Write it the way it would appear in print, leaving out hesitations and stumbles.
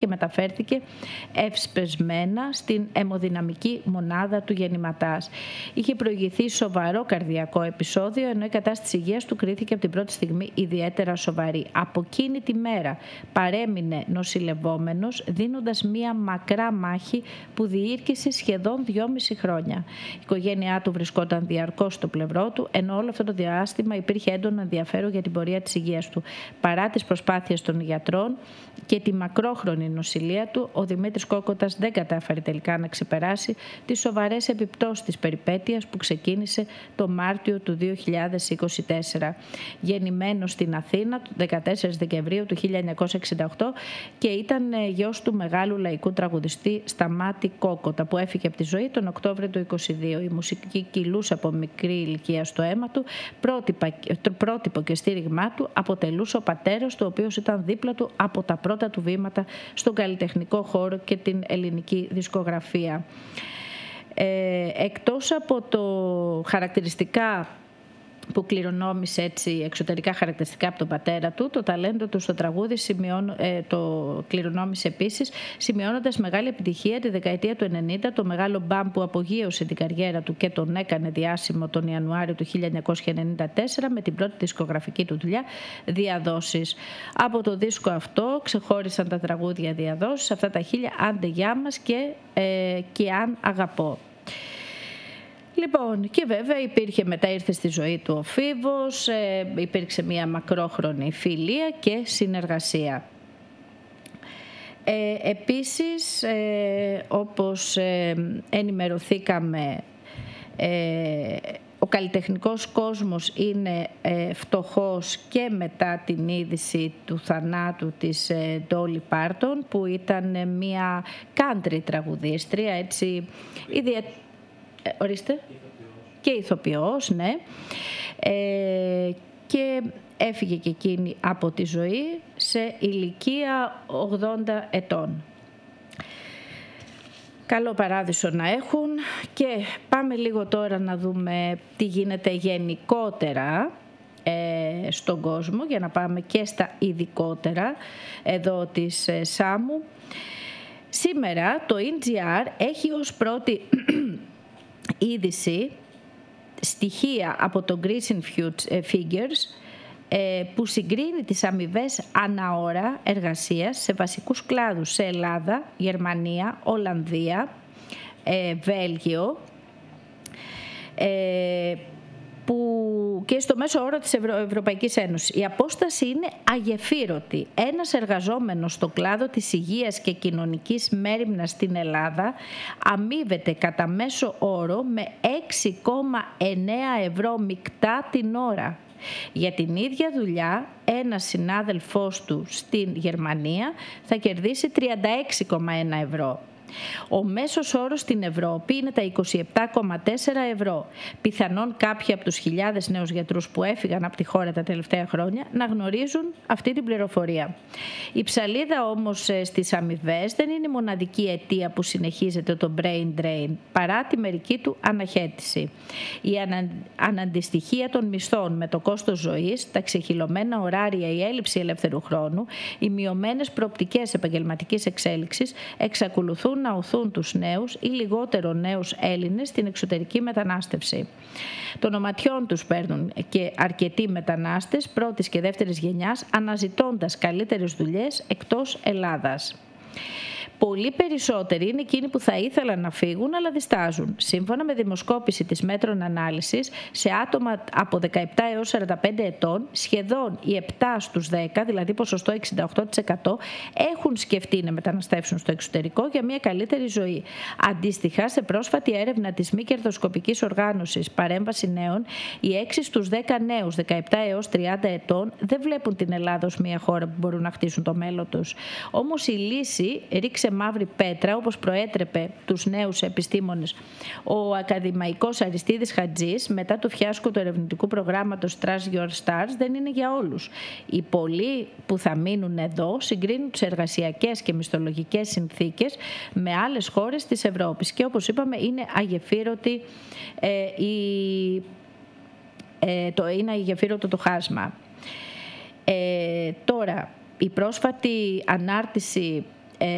μεταφέρθηκε ευσπεσμένα στην αιμοδυναμική μονάδα του γεννηματάς. Είχε προηγηθεί σοβαρό καρδιακό επεισόδιο, ενώ η κατάσταση υγείας του κρίθηκε από την πρώτη στιγμή ιδιαίτερα σοβαρή. Από εκείνη τη μέρα παρέμεινε νοσηλευόμενος, δίνοντας μία μακρά μάχη που διήρκησε σχεδόν 2,5 χρόνια. Η οικογένειά του βρισκόταν διαρκώς στο πλευρό του, ενώ όλο αυτό το διάστημα υπήρχε έντονο ενδιαφέρον για την πορεία της υγείας του. Παρά τις προσπάθειες των γιατρών και τη μακρόχρονη νοσηλεία του, ο Δημήτρης Κόκοτας δεν κατάφερε τελικά να ξεπεράσει τις σοβαρές επιπτώσεις της περιπέτειας που ξεκίνησε το Μάρτιο του 2024. Γεννημένος στην Αθήνα το 14 Δεκεμβρίου του 1968 και ήταν γιος του μεγάλου λαϊκού τραγουδιστή Σταμάτη Κόκοτα, που έφυγε από τη ζωή τον Οκτώβριο του 2022. Η μουσική κυλούσε από μικρή ηλικία στο αίμα του, πρότυπο και στήριγμά του αποτελούσε ο πατέρας του, ο οποίος ήταν δίπλα του από τα πρώτα του βήματα στον καλλιτεχνικό χώρο και την ελληνική δισκογραφία. Εκτός από το χαρακτηριστικά που κληρονόμησε έτσι εξωτερικά χαρακτηριστικά από τον πατέρα του, το ταλέντο του στο τραγούδι το κληρονόμησε επίσης, σημειώνοντας μεγάλη επιτυχία τη δεκαετία του 90, το μεγάλο μπαμ που απογείωσε την καριέρα του και τον έκανε διάσημο τον Ιανουάριο του 1994 με την πρώτη δισκογραφική του δουλειά, Διαδόσεις. Από το δίσκο αυτό ξεχώρισαν τα τραγούδια Διαδόσεις, αυτά τα χίλια, Άντε γεια μας και Αν αγαπώ. Λοιπόν, και βέβαια ήρθε στη ζωή του ο Φίβος, υπήρξε μια μακρόχρονη φιλία και συνεργασία. Επίσης, όπως ενημερωθήκαμε, ο καλλιτεχνικός κόσμος είναι φτωχός και μετά την είδηση του θανάτου της Ντόλι Πάρτον, που ήταν μια country τραγουδίστρια, έτσι, ορίστε. Και ηθοποιός, ναι. Και έφυγε και εκείνη από τη ζωή σε ηλικία 80 ετών. Καλό παράδεισο να έχουν. Και πάμε λίγο τώρα να δούμε τι γίνεται γενικότερα στον κόσμο, για να πάμε και στα ειδικότερα εδώ της Σάμου. Σήμερα το NGR έχει ως πρώτη είδηση στοιχεία από το Greece Figures που συγκρίνει τις αμοιβές αναώρα εργασίας σε βασικούς κλάδους σε Ελλάδα, Γερμανία, Ολλανδία, Βέλγιο και στο μέσο όρο της Ευρωπαϊκής Ένωσης. Η απόσταση είναι αγεφύρωτη. Ένας εργαζόμενος στο κλάδο της υγείας και κοινωνικής μέριμνας στην Ελλάδα αμείβεται κατά μέσο όρο με 6,9 ευρώ μεικτά την ώρα. Για την ίδια δουλειά, ένας συνάδελφός του στην Γερμανία θα κερδίσει 36,1 ευρώ. Ο μέσος όρος στην Ευρώπη είναι τα 27,4 ευρώ. Πιθανόν κάποιοι από τους χιλιάδες νέους γιατρούς που έφυγαν από τη χώρα τα τελευταία χρόνια να γνωρίζουν αυτή την πληροφορία. Η ψαλίδα όμως στις αμοιβές δεν είναι η μοναδική αιτία που συνεχίζεται το brain drain, παρά τη μερική του αναχέτηση. Η αναντιστοιχία των μισθών με το κόστος ζωής, τα ξεχυλωμένα ωράρια, η έλλειψη ελεύθερου χρόνου, οι μειωμένες προοπτικές επαγγελματικής εξέλιξης εξακολουθούν να οθούν τους νέους ή λιγότερο νέους Έλληνες στην εξωτερική μετανάστευση. Των οματιών τους παίρνουν και αρκετοί μετανάστες πρώτης και δεύτερης γενιάς, αναζητώντας καλύτερες δουλειές εκτός Ελλάδας. Πολύ περισσότεροι είναι εκείνοι που θα ήθελαν να φύγουν αλλά διστάζουν. Σύμφωνα με δημοσκόπηση της Μέτρων Ανάλυσης, σε άτομα από 17 έως 45 ετών, σχεδόν οι 7 στους 10, δηλαδή ποσοστό 68%, έχουν σκεφτεί να μεταναστεύσουν στο εξωτερικό για μια καλύτερη ζωή. Αντίστοιχα, σε πρόσφατη έρευνα της μη κερδοσκοπικής οργάνωσης Παρέμβαση Νέων, οι 6 στους 10 νέους 17 έως 30 ετών δεν βλέπουν την Ελλάδα ως μια χώρα που μπορούν να χτίσουν το μέλλον τους. Όμως η λύση ρίξε μαύρη πέτρα, όπως προέτρεπε τους νέους επιστήμονες ο ακαδημαϊκός Αριστίδης Χατζής μετά το φιάσκο του ερευνητικού προγράμματος Trust Your Stars, δεν είναι για όλους. Οι πολλοί που θα μείνουν εδώ συγκρίνουν τις εργασιακές και μισθολογικές συνθήκες με άλλες χώρες της Ευρώπης και, όπως είπαμε, είναι αγεφύρωτο το χάσμα. Τώρα, η πρόσφατη ανάρτηση